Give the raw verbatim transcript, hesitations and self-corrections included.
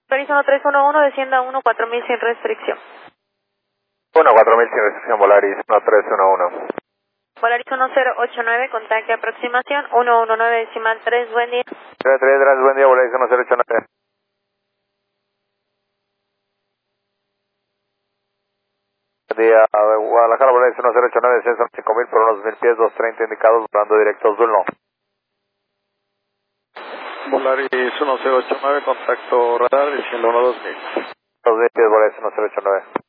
Volaris uno tres uno uno, descienda uno cuatro mil sin restricción. uno cuatro mil sin restricción, Volaris uno tres uno uno. Volaris uno cero ocho nueve, contacte aproximación, uno uno nueve decimal tres, buen día. tres tres, gracias, buen día, Volaris uno cero ocho nueve. Buen día, Guadalajara, Volaris uno cero ocho nueve, descenso cinco mil por unos mil pies, doscientos treinta indicados, volando directo Zulno. Volaris uno cero ocho nueve, contacto radar, diciendo uno dos mil. dos mil pies, Volaris uno cero ocho nueve.